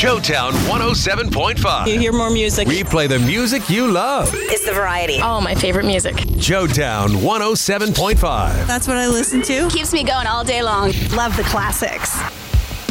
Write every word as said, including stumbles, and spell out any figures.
Showtown one oh seven point five. You hear more music. We play the music you love. It's the variety. Oh, my favorite music. Showtown one oh seven point five. That's what I listen to. Keeps me going all day long. Love the classics.